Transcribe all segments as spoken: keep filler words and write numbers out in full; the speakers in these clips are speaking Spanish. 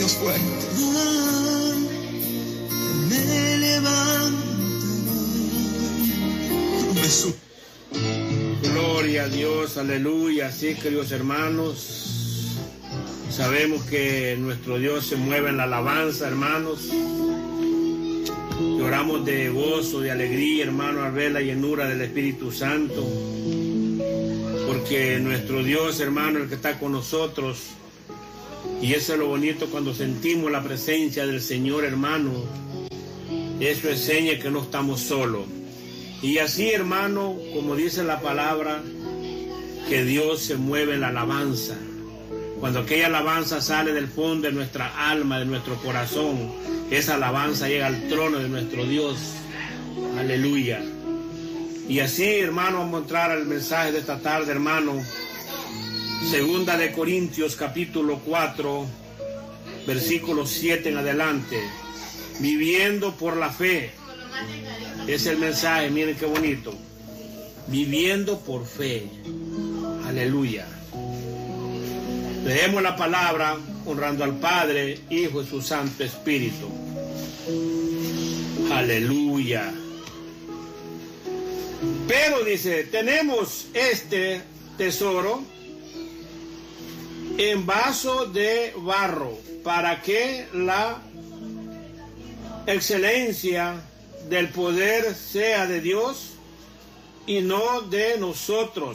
más fuerte. Me levantaré. Jesús. Gloria a Dios, aleluya. Sí, queridos hermanos, sabemos que nuestro Dios se mueve en la alabanza, hermanos. Lloramos de gozo, de alegría, hermano, al ver la llenura del Espíritu Santo. Porque nuestro Dios, hermano, el que está con nosotros, y eso es lo bonito cuando sentimos la presencia del Señor, hermano. Eso es seña que no estamos solos. Y así, hermano, como dice la palabra, que Dios se mueve en la alabanza. Cuando aquella alabanza sale del fondo de nuestra alma, de nuestro corazón, esa alabanza llega al trono de nuestro Dios. Aleluya. Y así, hermano, vamos a entrar al mensaje de esta tarde, hermano. Segunda de Corintios, capítulo cuatro, versículo siete en adelante. Viviendo por la fe. Es el mensaje, miren qué bonito. Viviendo por fe. Aleluya. Leemos la palabra honrando al Padre, Hijo y su Santo Espíritu. Aleluya. Pero dice, tenemos este tesoro en vaso de barro, para que la excelencia del poder sea de Dios y no de nosotros,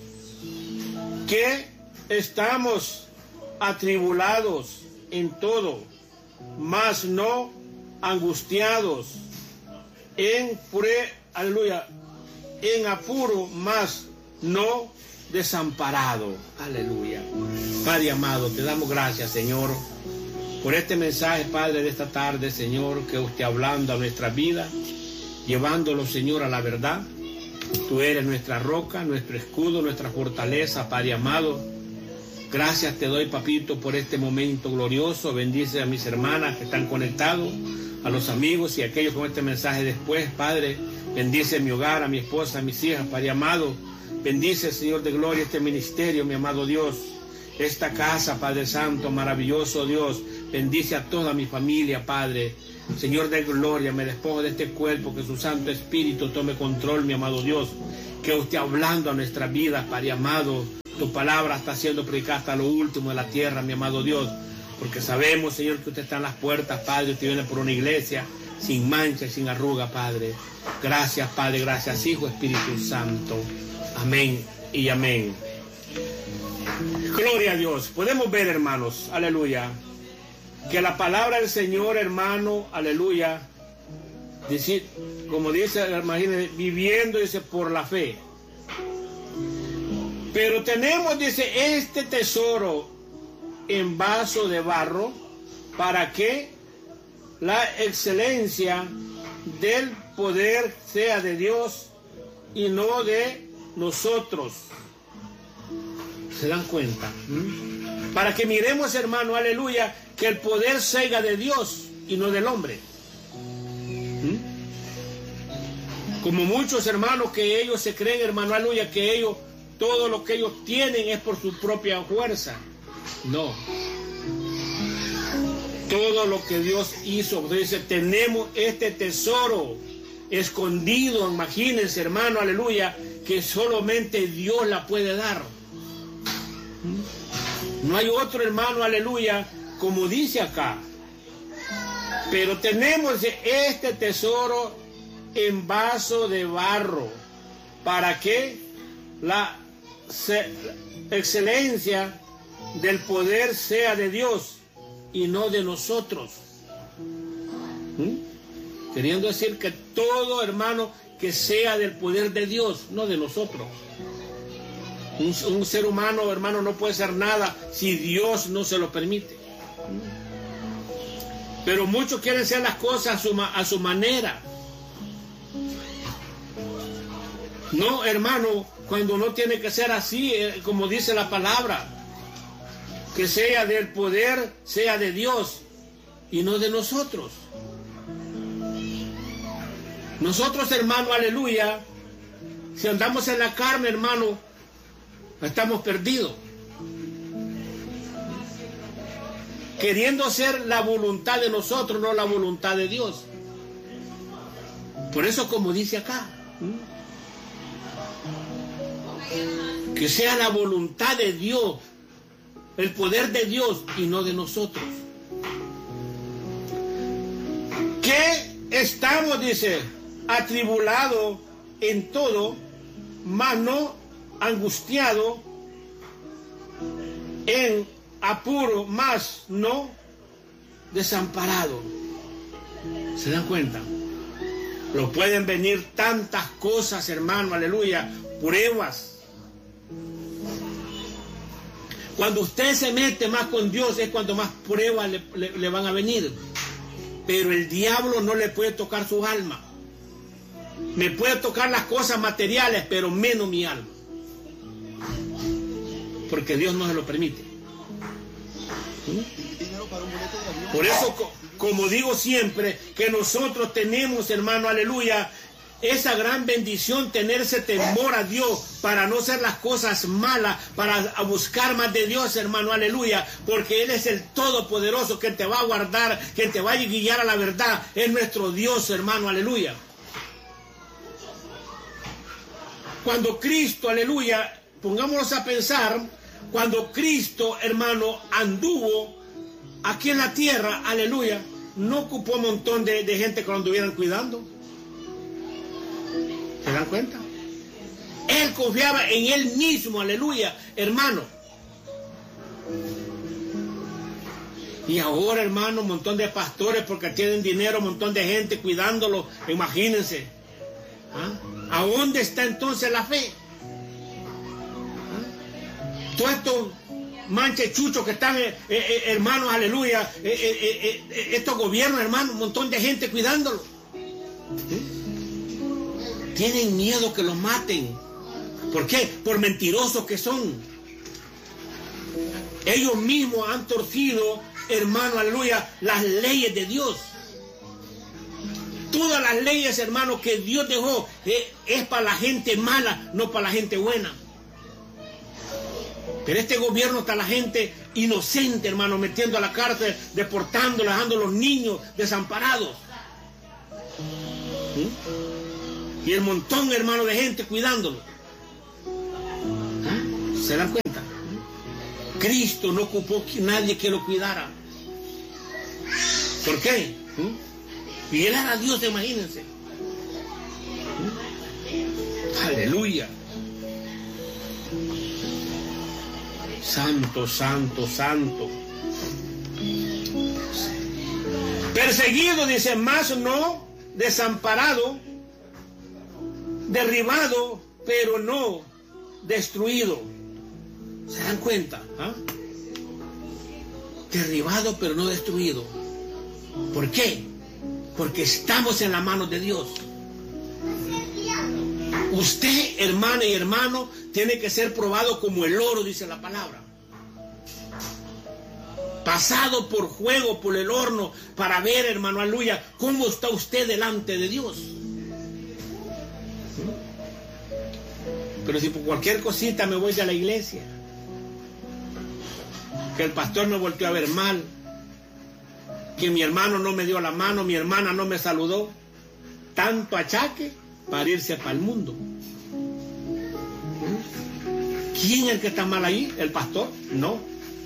que estamos atribulados en todo, mas no angustiados, en pre, aleluya, en apuro, mas no desamparado. Aleluya. Padre amado, te damos gracias, Señor, por este mensaje, Padre, de esta tarde, Señor, que usted hablando a nuestra vida, llevándolo, Señor, a la verdad. Tú eres nuestra roca, nuestro escudo, nuestra fortaleza, Padre amado. Gracias te doy, papito, por este momento glorioso. Bendice a mis hermanas que están conectados, a los amigos y a aquellos con este mensaje después, Padre. Bendice mi hogar, a mi esposa, a mis hijas, Padre amado. Bendice, Señor de gloria, este ministerio, mi amado Dios. Esta casa, Padre Santo, maravilloso Dios. Bendice a toda mi familia, Padre. Señor de gloria, me despojo de este cuerpo, que su Santo Espíritu tome control, mi amado Dios. Que usted hablando a nuestras vidas, Padre amado. Tu palabra está siendo predicada hasta lo último de la tierra, mi amado Dios. Porque sabemos, Señor, que usted está en las puertas, Padre. Usted viene por una iglesia sin mancha y sin arruga, Padre. Gracias, Padre. Gracias, Hijo, Espíritu Santo. Amén y amén. Gloria a Dios. Podemos ver, hermanos, aleluya, que la palabra del Señor, hermano, aleluya, dice, como dice, imagínense, viviendo, dice, por la fe. Pero tenemos, dice, este tesoro en vaso de barro, para que la excelencia del poder sea de Dios y no de nosotros. ¿Se dan cuenta? ¿Mm? Para que miremos, hermano, aleluya, que el poder sea de Dios y no del hombre. ¿Mm? Como muchos hermanos que ellos se creen, hermano, aleluya, que ellos, todo lo que ellos tienen es por su propia fuerza. No. Todo lo que Dios hizo, dice, tenemos este tesoro escondido, imagínense, hermano, aleluya, que solamente Dios la puede dar. No hay otro, hermano, aleluya, como dice acá. Pero tenemos este tesoro en vaso de barro, para que la excelencia del poder sea de Dios y no de nosotros. ¿Mm? Queriendo decir que todo, hermano, que sea del poder de Dios, no de nosotros. Un, un ser humano, hermano, no puede hacer nada si Dios no se lo permite. Pero muchos quieren hacer las cosas a su, a su manera. No, hermano, cuando no tiene que ser así, eh, como dice la palabra, que sea del poder, sea de Dios y no de nosotros. Nosotros, hermano, aleluya, si andamos en la carne, hermano, estamos perdidos. queriendo ser la voluntad de nosotros, no la voluntad de Dios. Por eso, como dice acá, que sea la voluntad de Dios, el poder de Dios y no de nosotros. Que estamos, dice, atribulados en todo, mas no angustiados, en apuro, mas no desamparados. ¿Se dan cuenta? Lo pueden venir tantas cosas, hermano, aleluya, pruebas. Cuando usted se mete más con Dios es cuando más pruebas le, le, le van a venir. Pero el diablo no le puede tocar su alma. Me puede tocar las cosas materiales, pero menos mi alma. Porque Dios no se lo permite. ¿Mm? Por eso, como digo siempre, que nosotros tenemos, hermano, aleluya, esa gran bendición, tener ese temor a Dios para no hacer las cosas malas, para buscar más de Dios, hermano, aleluya, porque Él es el Todopoderoso, que te va a guardar, que te va a guiar a la verdad, es nuestro Dios, hermano, aleluya. Cuando Cristo, aleluya, pongámonos a pensar, cuando Cristo, hermano, anduvo aquí en la tierra, aleluya, no ocupó un montón de, de gente que lo anduvieran cuidando. ¿Se dan cuenta? Él confiaba en Él mismo, aleluya, hermano. Y ahora, hermano, un montón de pastores porque tienen dinero, un montón de gente cuidándolo, imagínense. ¿Ah? ¿A dónde está entonces la fe? ¿Ah? Todos estos manchechuchos que están, eh, eh, hermanos, aleluya, eh, eh, eh, estos gobiernos, hermanos, un montón de gente cuidándolo. ¿Sí? Tienen miedo que los maten. ¿Por qué? Por mentirosos que son. Ellos mismos han torcido, hermano, aleluya, las leyes de Dios. Todas las leyes, hermano, que Dios dejó eh, es para la gente mala, no para la gente buena. Pero este gobierno está la gente inocente, hermano, metiendo a la cárcel, deportando, dejando a los niños desamparados. ¿Sí? Y el montón, hermano, de gente cuidándolo. ¿Se dan cuenta? Cristo no ocupó nadie que lo cuidara. ¿Por qué? Y Él era Dios, imagínense. Aleluya. Santo, santo, santo. Perseguido, dice, más no desamparado, derribado, pero no destruido. ¿Se dan cuenta? ¿Ah? Derribado, pero no destruido. ¿Por qué? Porque estamos en las manos de Dios. Usted, hermana y hermano, tiene que ser probado como el oro, dice la palabra. Pasado por fuego, por el horno, para ver, hermano, aleluya, cómo está usted delante de Dios. Pero si por cualquier cosita me voy de la iglesia, que el pastor me volteó a ver mal, que mi hermano no me dio la mano, mi hermana no me saludó, tanto achaque para irse para el mundo. ¿Quién es el que está mal ahí? ¿El pastor? No.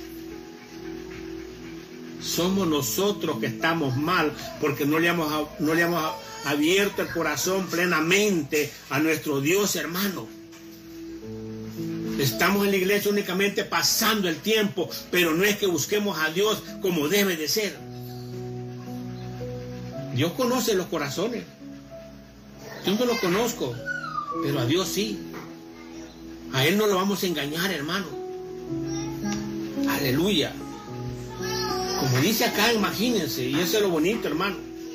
Somos nosotros que estamos mal porque no le hemos, no le hemos abierto el corazón plenamente a nuestro Dios, hermano. Estamos en la iglesia únicamente pasando el tiempo, pero no es que busquemos a Dios como debe de ser. Dios conoce los corazones. Yo no lo conozco, pero a Dios sí. A Él no lo vamos a engañar, hermano. Aleluya. Como dice acá, imagínense, y eso es lo bonito, hermano.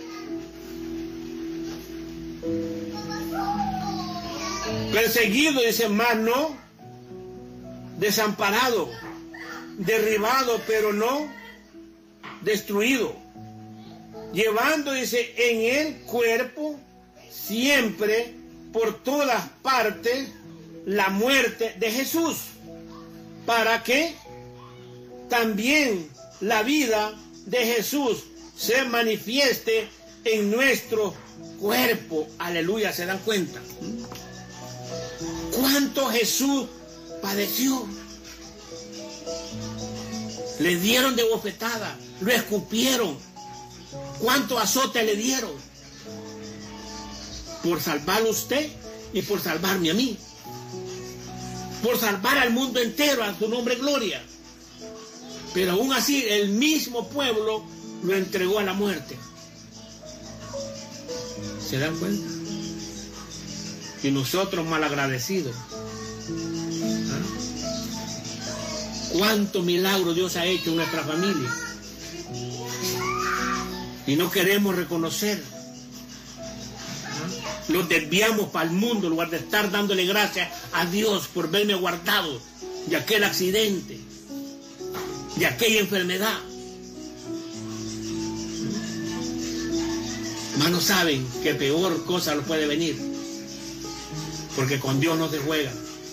Perseguido, dice, más no desamparado, derribado, pero no destruido, llevando, dice, en el cuerpo siempre, por todas partes, la muerte de Jesús, para que también la vida de Jesús se manifieste en nuestro cuerpo. Aleluya, ¿se dan cuenta? ¿Cuánto Jesús padeció? Le dieron de bofetada, lo escupieron. ¿Cuánto azote le dieron? Por salvarlo a usted y por salvarme a mí. Por salvar al mundo entero, a su nombre gloria. Pero aún así, el mismo pueblo lo entregó a la muerte. ¿Se dan cuenta? Y nosotros malagradecidos. ¿Ah? ¿Cuánto milagro Dios ha hecho en nuestra familia? Y no queremos reconocer. ¿Ah? Los desviamos para el mundo en lugar de estar dándole gracias a Dios por verme guardado de aquel accidente, de aquella enfermedad. Hermanos, saben que peor cosa nos puede venir, porque con Dios no se juega.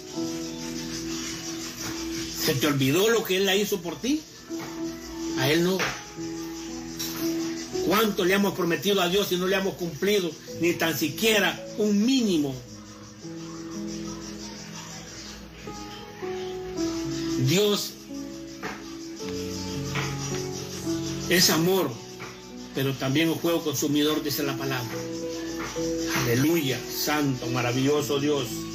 ¿Se te olvidó lo que Él la hizo por ti? A Él no. ¿Cuánto le hemos prometido a Dios y no le hemos cumplido ni tan siquiera un mínimo? Dios es amor, pero también un fuego consumidor, dice la palabra. Aleluya, santo, maravilloso Dios.